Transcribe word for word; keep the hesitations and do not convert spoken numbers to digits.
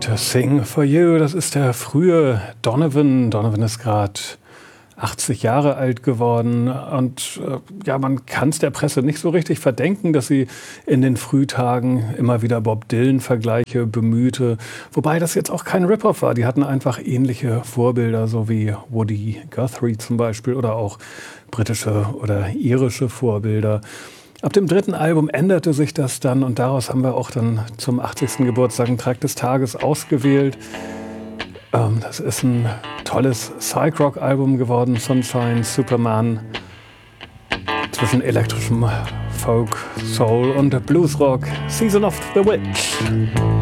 Sing for You, das ist der frühe Donovan. Donovan ist gerade achtzig Jahre alt geworden und äh, ja, man kann es der Presse nicht so richtig verdenken, dass sie in den Frühtagen immer wieder Bob Dylan-Vergleiche bemühte. Wobei das jetzt auch kein Rip-Off war. Die hatten einfach ähnliche Vorbilder, so wie Woody Guthrie zum Beispiel oder auch britische oder irische Vorbilder. Ab dem dritten Album änderte sich das dann und daraus haben wir auch dann zum achtzigsten Geburtstag einen Track des Tages ausgewählt. Ähm, das ist ein tolles Psych-Rock-Album geworden, Sunshine Superman, zwischen elektrischem Folk, Soul und Bluesrock, Season of the Witch.